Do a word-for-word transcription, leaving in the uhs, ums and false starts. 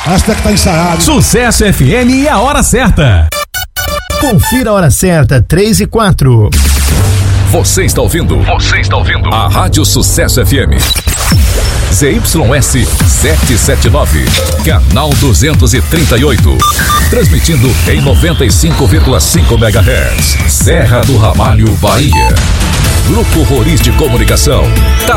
Essa que tá ensaiado. Sucesso F M e a hora certa. Confira a hora certa, três e quatro. Você está ouvindo? Você está ouvindo? A Rádio Sucesso F M. Z Y S setecentos e setenta e nove, canal duzentos e trinta e oito. Transmitindo em noventa e cinco vírgula cinco megahertz. Serra do Ramalho, Bahia. Grupo Roriz de Comunicação. Tá